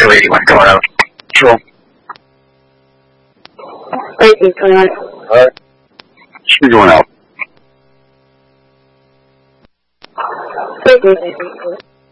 Highway 81 going out. Sure. 1829. Alright. She's going out. 1829.